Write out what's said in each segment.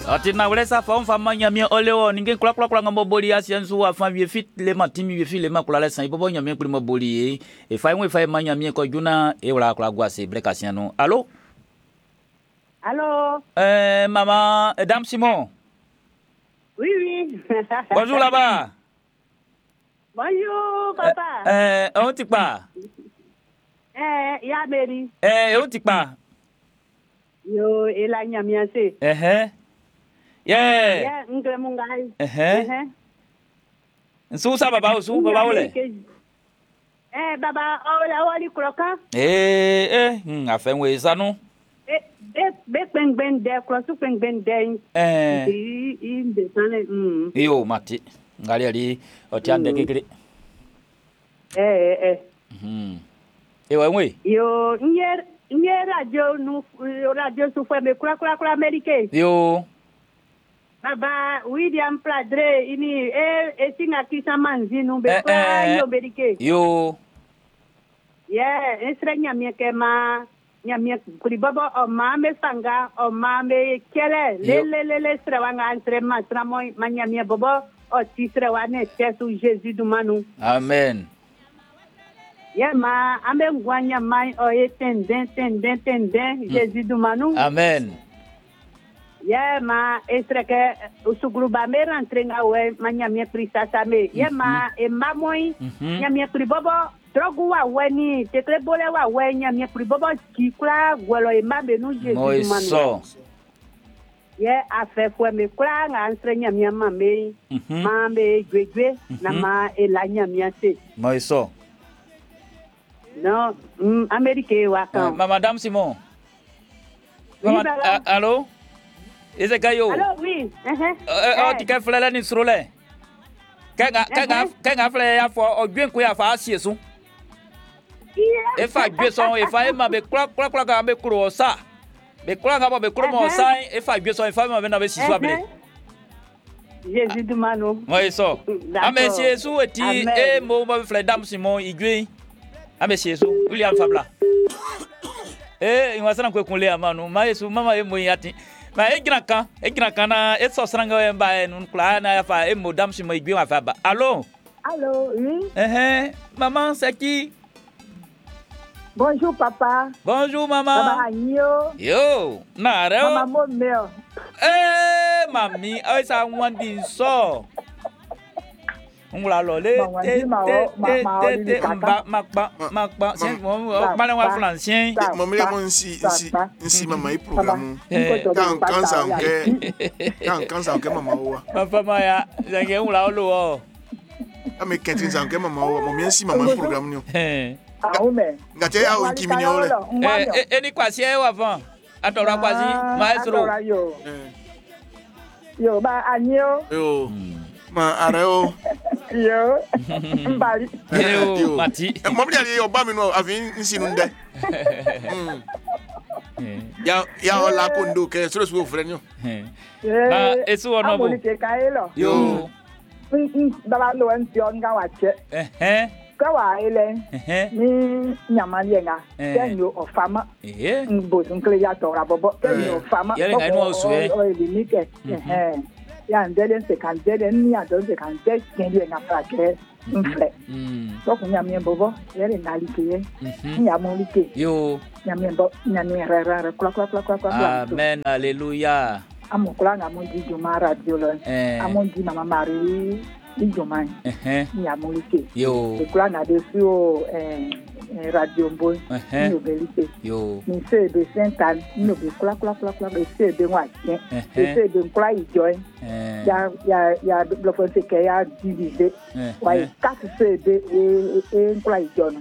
Atina wale sa fa mfa manya mi oleo ninge kula ngamo boli asianzu afa wie fit le matimi wie fit le makula le san ibobo nyame kuli mo boli e fa nwe fa manya mi ko juna e wala kula gwa se brek asiano. Allô? Allô? Maman, Dame Simon. Oui, oui. Bonjour là-bas. Bonjour, papa. On t'y pas? Ya Mary. On t'y pas? Yo, ela nyamiase. Yeah. Ya, ngre mungai. Nsusa baba ole. Baba, ola wali kroka. Afenwe sanu. Be pengben de krosu pengben de. De sane. Yo mati. Ngali ali otiande kekere. Ewe. Yo, nye radio sufwe me kura Amerike. Yo. Baba William Pladre ini singa kisa manzi numbe kwa yo Amerike. Yo. Yeah, esrenya mieke ma nyamie kuribaba o mame sanga o mame kele le srewanga entre matra moy manyamie bobo o tisrewane tesu Jesus du manu. Amen. Yeah, ma ambe ngwanya mai o tenden Jesus du manu. Amen. Yeah, ma esreke usugruba me rentre nga we manyamie prisasa me. Yeah, ma e mamoy nyamie kuribaba drogu wa weni tekle bole wa wenya mi pribobo kikla gwelo e mabe nu Jesus manu. Moiso. Ye afe fwe me kla nga ansrenya mi mame. Mame gwegwe na ma elanya mi ase. Moiso. No, Amerike wa kan. Madame Simon. Allô? Ezekayo. Allô, oui. Tika flele ni srole. Kanga flele ya fo ogwen ko ya fa asiesu. Efa gbeson efa ema be kla ga be kuro sa be kla ga be kuro mo sa efa gbeson efa ma be na be sisu abele Jesus du manu. Moi so amesi esu eti mo mo fle Dame Simon igwe amesi esu William Fabla inwasana ko kunle amanu ma esu mama e mo yati ma egina kan na eso sranga e ba nun kla na fa mo Dame Simon igwe wa fa ba. Allô? Allô, oui. Maman c'est qui? Bonjour, papa. Bonjour, maman. Baba Agno. Yo, nare o. Mama Momel. Mami, ay sa wandi so. Ngula lole. Makba. Sien mo mala wa français. Mami mo nsi mama i programme. Kan sa ke mama wa. Papa ya, zange ngula lo o. Ame kentin sa ke mama wa, mo nsi mama i programme ni. Ngate ya o kimi ni ole. Eni kwasi e wa van. Atora kwasi, maestro. Yo ba Agno. Yo. Ma areo. Yo. Mbali. Yo, mati. Mo bi ali yo ba mi no afin nsi nunde. Ya ola kondo ke so so frère ni. Na esu ono bo. Yo. Baba lo ention ga wache. Kawa ele ni nyamalenga kenyo ofama mbo nkle ya tora bobo kenyo ofama o elimike ya ndele se kan dele ni adon se kan de kenyo na frake mfle so kunya mi bobo yele nalike nya molike yo nyame rara kla amen hallelujah amukula nga mundi jumara diolo amundi mama Marie Ijoman. Ni amulike. Yo. Ekula na desio radio mbo ni obelike. Yo. Ni se be sentan ni obe kula be se be wa ken. Se be kula ijoy. Ya blofonse ke ya divise. Wa ka se be kula ijono.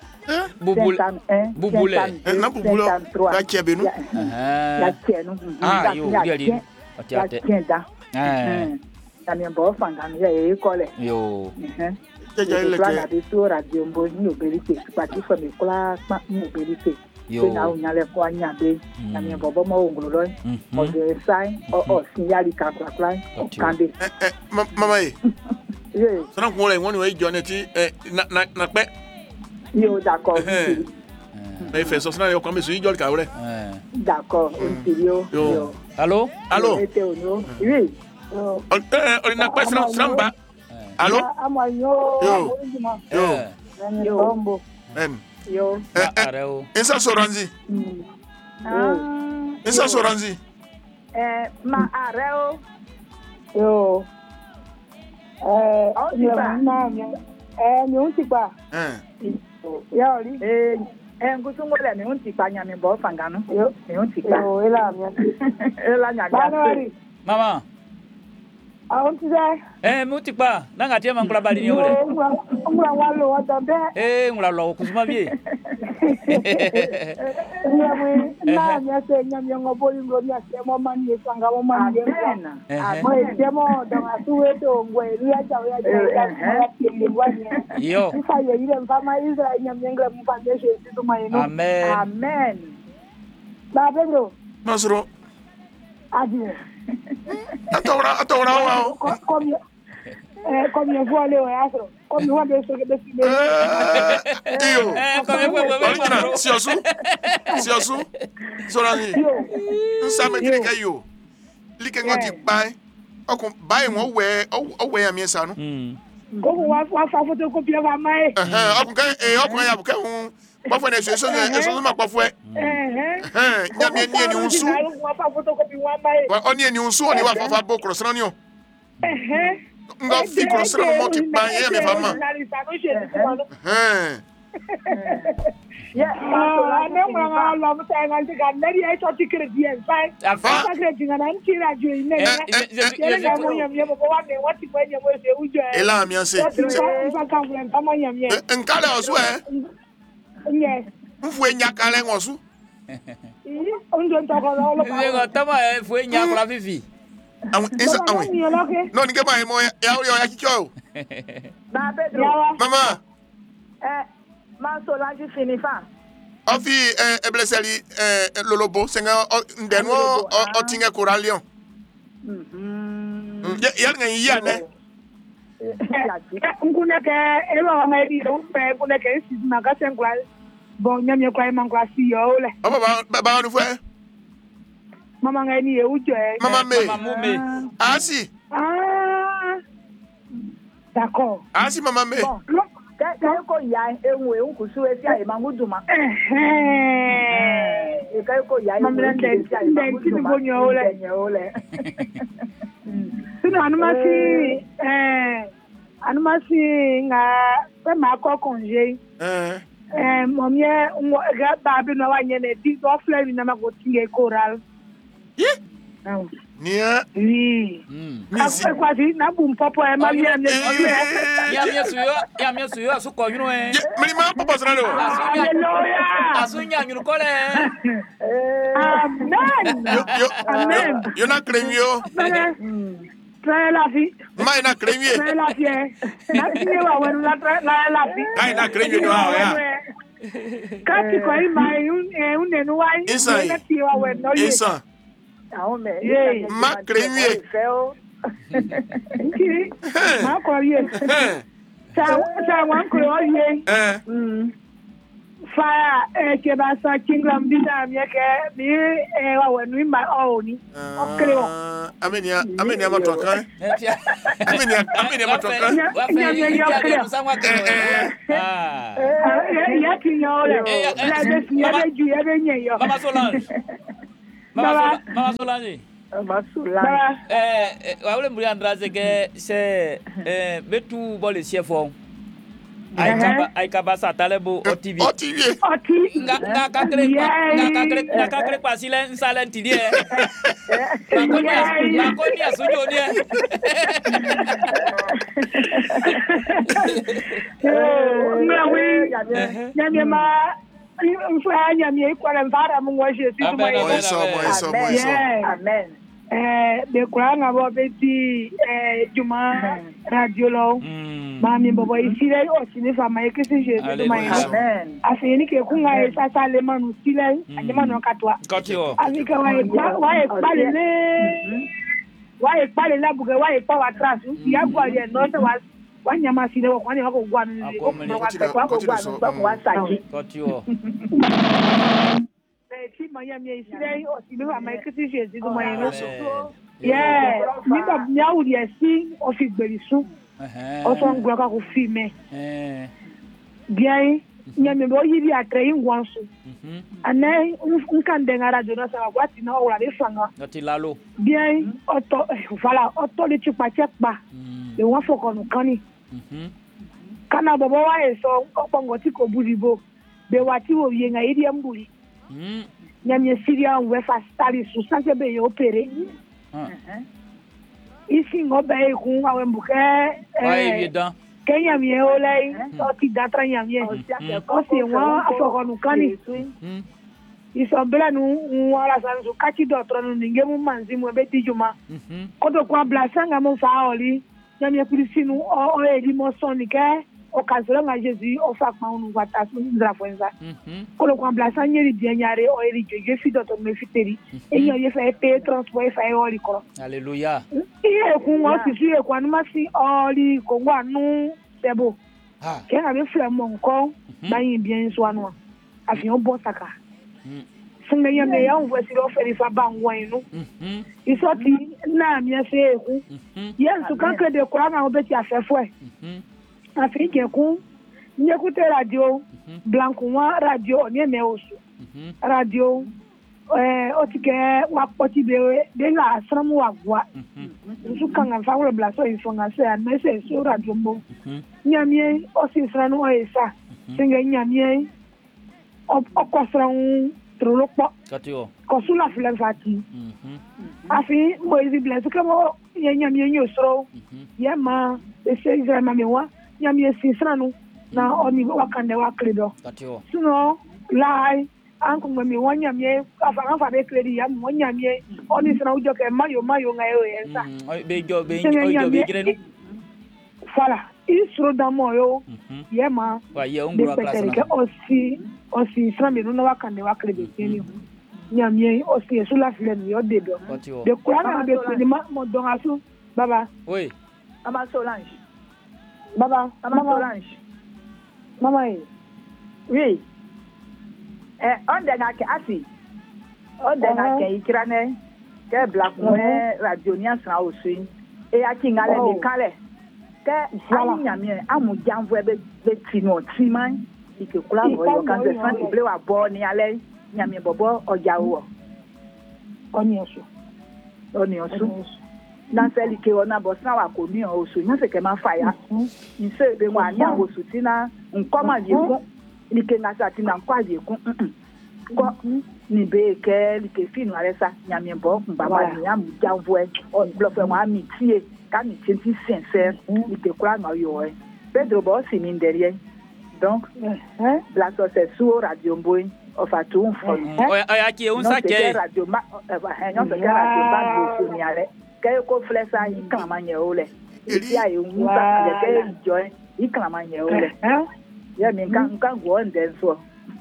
Bubule. Na bubule. Ya chebenu. Ya chenu. Yo, really. Ya chenda. Kami mbo fanga mi e kole. Yo. Kula de so radio mbo ni obelike. Pati fo mi kula pa ni obelike. Yo. Na unyale kwa nyabe. Kami mbo mo ngolo. O de sai o sinyali ka kula. Kambe. Mama e. Ye. Sana ko le won we joneti na pe. Yo d'accord. Mais fait ça, ça n'a pas de souci, D'accord. Yo. Allô? Oui. On n'a pas Samba. Allô? Yo. Yo. Esa Soranzi. Esa Soranzi. Ma areo. Yo. Nyuntikpa. Ngusungole nyuntikpa nyame bo fangano. Nyuntikpa. Yo, ela nyaga. Mama. Mutikpa, nanga tia mangula bali ni ole. Ngula walo watambe. Ngula lo kusuma bie. Na nyase nyamye ngoboli ngomya semo mani sanga mo mani. Mo demo danga suweto ngwe ria chawe ya yo. Mfaye ile mfama Israel nyamye ngla mpandeshe situ maino. Amen. Ba Pedro. Masro. Adi. Atora wao. Comme je vois Léo Astro. Comme je vois des choses de filmer. Tio. Siosu. Sorani. Nsame kirika yo. Like ngoti bai. Okun bai won we amiesa no. Como wa photocopy va mai. Okun ya buka hu. Ba fo na eso ma pa fo e. Nyame ni eni unsu. Wa photocopy wa mai. Wa oni eni unsu oni wa fa bo cross ni o. Nga fi cross no mo ti ba ye me fa ma. Ela mi anse. Nkale osu Mfue nyakale ngosu. Ngo tama fue nyakula fifi. No ni kema mo ya kikyo. Ba Pedro. Mama. Ma Solange finifa. Ofi ebleseli lolobo senga ndenwo otinga coralion. Ya ngi ya ne. Nkuneke elo wa mai bi o pe nkuneke si na ka senkwa bon nyamye kwa mangwa si yo le. Ba onu fue. Mama ngai ni e ujo e. Mama me. Asi. D'accord. Asi mama me. Ko ya enwe nkusu esi ayi manguduma. Ko ya mama ndende ole. Sino anumasi nga pe ma ko konje. Momie ga ba bi no wanye ne di do fleur na ma go tinge coral. Nia. Oui. Après quoi dit na bum popo e ma mi am ya mi suyo asu ko yunu e. Mali ma popo sra lo. Hallelujah. Nya yunu ko le. Amen. Yo na kremio. Trae la vie. Mai na kremie. Trae la vie. Na tie wa wenu la vie. Ai na kremio no ya. Kati ko mai unenu wai. Na tie wa wenu. Isa. Ma kremie. Nki. Ma ko ye. Sa wan ko ye. Fa ke ba sa kingdom bida mi ke bi wa wenu ma oni. Okreo. Amenia ma tokan. Amenia ma tokan. Wa fe ya sanwa ke. Ya kinyo le. La de ya ju ya be nye yo. Mama Solange. Mama Solange. Wa ule muri andraze ke se betu bole chefo. Ai kabasa talebo OTV. Nga kakre kwa sile nsale ntidie. Makoni asujo nie. Nyamye ma mfa nyamye kwala mfara Mungu ashe situ mwa. Amen. Be kuranga bo beti Juma radio lo. Mami bobo isile osini fama ekisi Jesu mai. Amen. Afini ke kunga sasa le manu sile ajema no katwa. Kotio. Afika wa ekpale la buge wa ekpa wa trasu ya gwa ye no se wa wanyama sile wa kwani wako gwa ni Kotio. ti manya mi isire o si be ma kiti je ti mo yin lo yeah mi ba nya uri esi o fi gberisu o so ngwa ka ko fi me bien nya me bo yiri atre ingwansu anai unkan de ngara do na sa wati na ora le fanga ti lalo bien auto voilà auto le chupa chepa le won foko nu kan ni kana bobo wa eso opongo ti ko buribo be wati wo ye nga iri ambuli nyamye siria we fa stari su sa se be yo pere isi ngobe ku awe mbuke évident Kenya mi ole o ti datra nyamye o si won afoko nu kani iso bela nu wala san su kachi do tro nu ninge mu manzi mu be ti juma kodo kwa blasanga mu fa oli nyamye kulisinu o edi mo sonike o kansela nga Jésus o fa pa unu wata su ndra fwenza kodo kwa blasanga ri bianyare o eri jeje fi do to me fiteri enyo ye fa pe transport fa e oli ko alléluia iye ku mo si fi e kwa nu ma si oli ko wa nu sebo kena be fle mo nko ba yin bien so anu afi o bo saka singa ya me ya unvo si lo feri fa ba nwa inu iso ti na mi se ku yesu kan ke de kwa na obeti afefo afi je ku nye ku te radio blanco wa radio ni me osu radio o ti ke wa poti be la asramu wa gwa su kan fa wo bla so ifo nga se na se so radio mo nyamie o si sranu o esa singa nyamie o ko sran trolopo katio ko sula filen fati afi mo izi bless ke mo nyamie nyosro ye ma e se izra ma me wa nyamie si sranu na oni wa kande wa kredo katio suno lai anko ngami wanya mie afa be kredi ya wanya mie oni sna ujo ke mayo nga yo yensa be grenu fala isro da moyo yema wa ye ongura class na osi sna me no wakande wa kredi teni nyamie osi esula file ni yo dedo de kurana be kredi mo don asu baba oui ama Solange baba Solange mama oui on de na ke asi on de na ke ikrane ke black me radio ni asra osu e akingale ni kale ke ani nyame amu janvo be tino timan ike kula boyo kan de san ble wa bo ni ale nyame bobo ojawo oni osu na seli ke ona bo san wa ko ni osu ni se ke ma fire ni se be wa ni osu tina nkoma yekun like na sa tina nkwaje kun ko ni be ke like finu aresa nyame bo baba ni am janvo on block wa mi tie ka mi tinti sincere like kura na yo Pedro bo si min derrière donc la société sur radio boy of atu fo oya ki un sake radio ma nyo se radio ba do ni ale ke ko flesa yi kan ma nye ole iti ayi un sa le ke join yi kan ma nye ole ya mi kan go nden so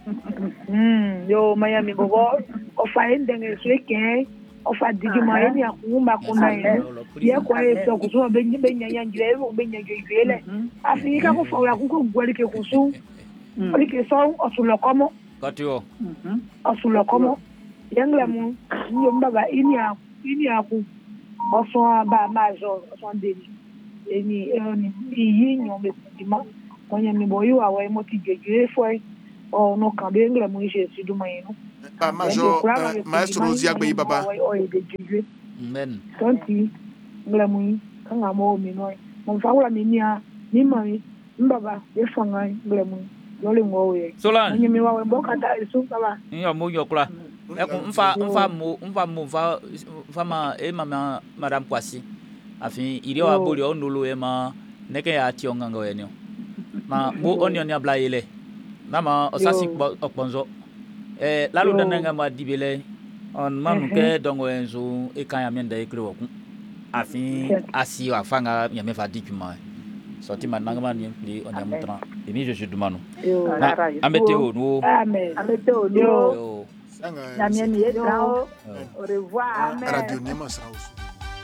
yo Miami bobo o fa endenge sweke o fa digima eni akumba kuna ye ko eso kuso benya njire benya njire afika ko fa ko gwali ke kusu oli ke so osulokomo katio osulokomo yangla mu yo mbaba ini aku oso ba majo oso ndeni eni yinyo be digima konya mi boyu awe motijeje foi o no kambe ngla mu Jésus du mayeno ba majo maestro Ziagbe baba amen tonti ngla mu kanga mo mi no mo fawula mi nia ni mami mbaba e fanga ngla mu yole ngowe Solan ni mi wawe mboka ta isu baba yo mo yokla mfa ma e mama madame Kwasi afi ile wa boli onulu e ma neke ya tionga ngoyenyo ma bo onyo ni abla ile mama osasi okponzo lalu dananga ma dibele on manu ke dongo enzo e kan ya menda ekre wokun afi asi afanga ya me fa dikuma sorti mananga man yempli on ya mutra et mi je suis dumanu amete o no amete o no na mieni etrao au revoir radio ni ma sra